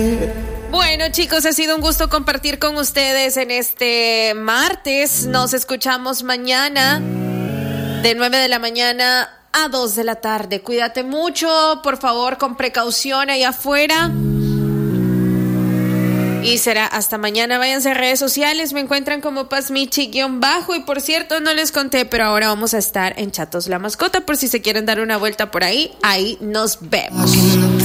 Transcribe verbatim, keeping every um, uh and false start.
Bueno, chicos, ha sido un gusto compartir con ustedes en este martes. Nos escuchamos mañana de nueve de la mañana a dos de la tarde. Cuídate mucho, por favor, con precaución allá afuera. Y será hasta mañana. Váyanse a redes sociales, me encuentran como Pazmichi-bajo. Y por cierto, no les conté, pero ahora vamos a estar en Chatos la Mascota, por si se quieren dar una vuelta por ahí. Ahí nos vemos.